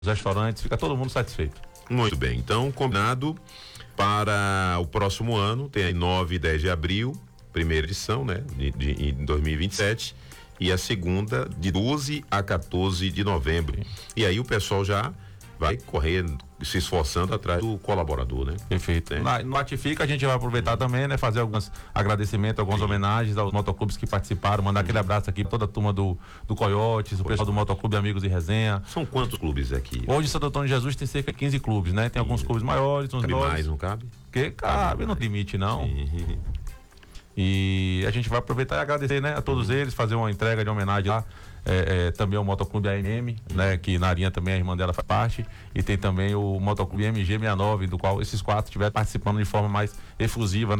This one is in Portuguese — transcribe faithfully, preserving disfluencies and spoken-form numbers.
os restaurantes, fica todo mundo satisfeito. Muito bem, então combinado para o próximo ano, tem aí nove e dez de abril, primeira edição, né, de, de, em dois mil e vinte e sete, e a segunda de doze a quatorze de novembro. Sim. E aí o pessoal já vai correr, se esforçando atrás do colaborador, né? Perfeito. Na, no Latifica a gente vai aproveitar também, né? Fazer alguns agradecimentos, algumas Sim. homenagens aos motoclubes que participaram, mandar Sim. aquele abraço aqui pra toda a turma do, do Coiotes, o pessoal do Motoclube Amigos e Resenha. São quantos clubes aqui? Hoje Santo Antônio de Jesus tem cerca de quinze clubes, né? Tem Sim. alguns clubes maiores, uns cabe menores. mais, não cabe? Que cabe, não tem limite não. Sim. E a gente vai aproveitar e agradecer, né, a todos Sim. eles, fazer uma entrega de homenagem lá. É, é, também o Motoclube A N M, né, que na Arinha também a irmã dela faz parte, e tem também o Motoclube M G sessenta e nove, do qual esses quatro estiveram participando de forma mais efusiva, né?